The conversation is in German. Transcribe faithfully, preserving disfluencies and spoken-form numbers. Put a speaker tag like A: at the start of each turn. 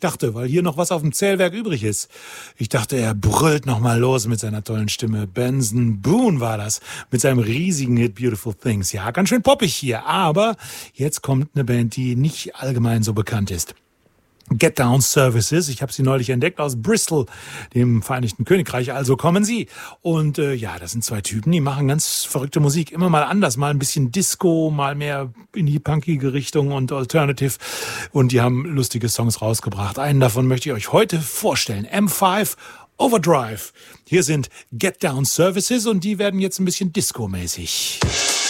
A: Dachte, weil hier noch was auf dem Zählwerk übrig ist. Ich dachte, er brüllt noch mal los mit seiner tollen Stimme. Benson Boone war das, mit seinem riesigen Hit Beautiful Things. Ja, ganz schön poppig hier, aber jetzt kommt eine Band, die nicht allgemein so bekannt ist. Get Down Services, ich habe sie neulich entdeckt aus Bristol, dem Vereinigten Königreich, also kommen sie. Und äh, ja, das sind zwei Typen, die machen ganz verrückte Musik, immer mal anders, mal ein bisschen Disco, mal mehr in die punkige Richtung und Alternative. Und die haben lustige Songs rausgebracht. Einen davon möchte ich euch heute vorstellen, M fünf Overdrive. Hier sind Get Down Services und die werden jetzt ein bisschen Disco-mäßig.